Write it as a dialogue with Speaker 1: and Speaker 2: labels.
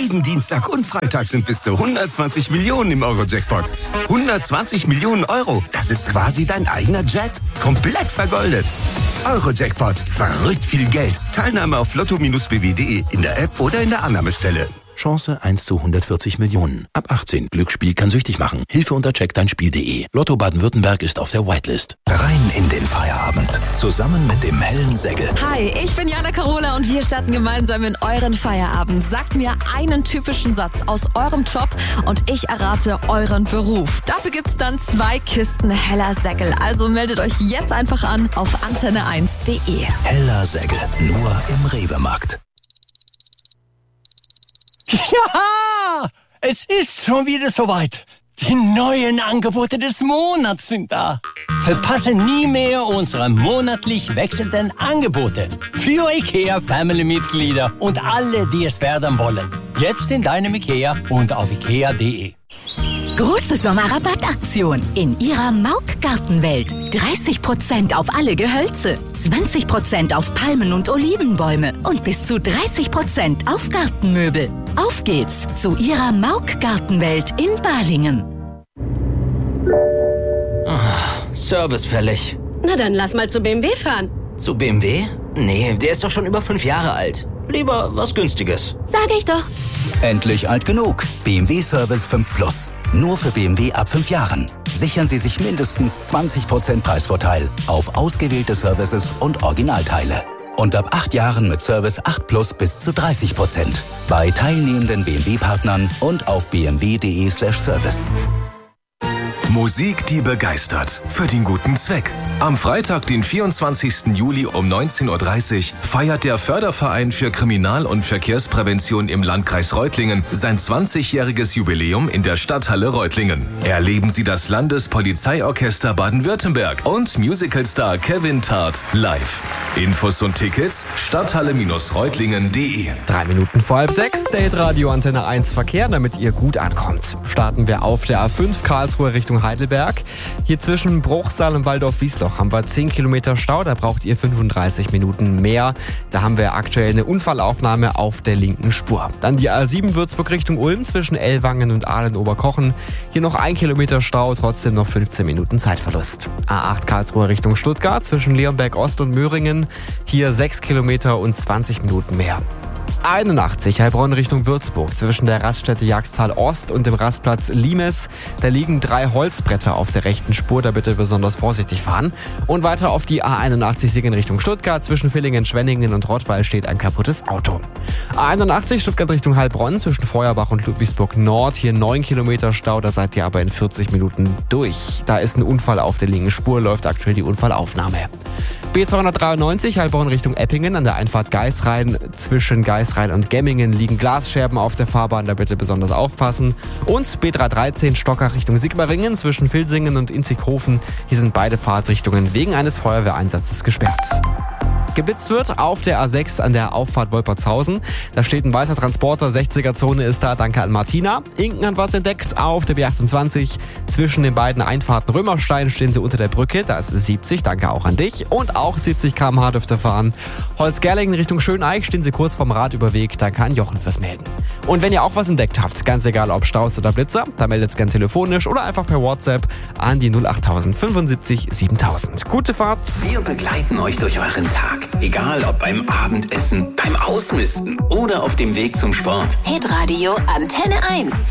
Speaker 1: Jeden Dienstag und Freitag sind bis zu 120 Millionen im Euro-Jackpot. 120 Millionen Euro, das ist quasi dein eigener Jet. Komplett vergoldet. Euro-Jackpot, verrückt viel Geld. Teilnahme auf lotto-bw.de, in der App oder in der Annahmestelle.
Speaker 2: Chance 1 zu 140 Millionen. Ab 18. Glücksspiel kann süchtig machen. Hilfe unter checkdeinspiel.de. Lotto Baden-Württemberg ist auf der Whitelist.
Speaker 3: Rein in den Feierabend. Zusammen mit dem hellen Säckel.
Speaker 4: Hi, ich bin Jana Carola und wir starten gemeinsam in euren Feierabend. Sagt mir einen typischen Satz aus eurem Job und ich errate euren Beruf. Dafür gibt's dann 2 Kisten heller Säckel. Also meldet euch jetzt einfach an auf antenne1.de.
Speaker 3: Heller Säckel. Nur im Rewe-Markt.
Speaker 5: Ja, es ist schon wieder soweit. Die neuen Angebote des Monats sind da. Verpasse nie mehr unsere monatlich wechselnden Angebote. Für IKEA-Family-Mitglieder und alle, die es werden wollen. Jetzt in deinem IKEA und auf ikea.de.
Speaker 6: Große Sommerrabattaktion in Ihrer Mauk-Gartenwelt. 30% auf alle Gehölze, 20% auf Palmen und Olivenbäume und bis zu 30% auf Gartenmöbel. Auf geht's zu Ihrer Mauk-Gartenwelt in Balingen.
Speaker 7: Service fällig.
Speaker 8: Na dann lass mal zu BMW fahren.
Speaker 7: Zu BMW? Nee, der ist doch schon über 5 Jahre alt. Lieber was Günstiges.
Speaker 8: Sag ich doch.
Speaker 3: Endlich alt genug. BMW Service 5 Plus. Nur für BMW ab 5 Jahren. Sichern Sie sich mindestens 20% Preisvorteil auf ausgewählte Services und Originalteile. Und ab 8 Jahren mit Service 8 Plus bis zu 30%. Bei teilnehmenden BMW-Partnern und auf bmw.de/service.
Speaker 9: Musik, die begeistert. Für den guten Zweck. Am Freitag, den 24. Juli um 19.30 Uhr feiert der Förderverein für Kriminal- und Verkehrsprävention im Landkreis Reutlingen sein 20-jähriges Jubiläum in der Stadthalle Reutlingen. Erleben Sie das Landespolizeiorchester Baden-Württemberg und Musicalstar Kevin Tart live. Infos und Tickets stadthalle-reutlingen.de.
Speaker 10: 3 Minuten vor 5:30, Date Radio Antenne 1 Verkehr, damit ihr gut ankommt. Starten wir auf der A5 Karlsruhe Richtung Heidelberg. Hier zwischen Bruchsal und Waldorf-Wiesloch haben wir 10 Kilometer Stau, da braucht ihr 35 Minuten mehr. Da haben wir aktuell eine Unfallaufnahme auf der linken Spur. Dann die A7 Würzburg Richtung Ulm zwischen Ellwangen und Aalen-Oberkochen. Hier noch 1 Kilometer Stau, trotzdem noch 15 Minuten Zeitverlust. A8 Karlsruhe Richtung Stuttgart zwischen Leonberg Ost und Möhringen. Hier 6 Kilometer und 20 Minuten mehr. 81 Heilbronn Richtung Würzburg zwischen der Raststätte Jagstal Ost und dem Rastplatz Limes. Da liegen 3 Holzbretter auf der rechten Spur, da bitte besonders vorsichtig fahren. Und weiter auf die A81 Siegen Richtung Stuttgart zwischen Villingen, Schwenningen und Rottweil steht ein kaputtes Auto. A81 Stuttgart Richtung Heilbronn zwischen Feuerbach und Ludwigsburg Nord. Hier 9 Kilometer Stau, da seid ihr aber in 40 Minuten durch. Da ist ein Unfall auf der linken Spur, läuft aktuell die Unfallaufnahme. B293 Heilbronn Richtung Eppingen an der Einfahrt Geisrhein. Zwischen Geisrhein und Gemmingen liegen Glasscherben auf der Fahrbahn, da bitte besonders aufpassen. Und B313 Stockach Richtung Sigmaringen zwischen Vilsingen und Inzighofen. Hier sind beide Fahrtrichtungen wegen eines Feuerwehreinsatzes gesperrt. Geblitzt wird auf der A6 an der Auffahrt Wolpertshausen. Da steht ein weißer Transporter, 60er-Zone ist da, danke an Martina. Inken hat was entdeckt auf der B28. Zwischen den beiden Einfahrten Römerstein stehen sie unter der Brücke, da ist 70, danke auch an dich. Und auch 70 km/h dürfte fahren. Holzgerlingen Richtung Schöneich stehen sie kurz vorm Radüberweg, danke an Jochen fürs Melden. Und wenn ihr auch was entdeckt habt, ganz egal ob Staus oder Blitzer, dann meldet es gern telefonisch oder einfach per WhatsApp an die 08000 75 7000. Gute Fahrt!
Speaker 11: Wir begleiten euch durch euren Tag. Egal ob beim Abendessen, beim Ausmisten oder auf dem Weg zum Sport.
Speaker 6: Hitradio Antenne 1.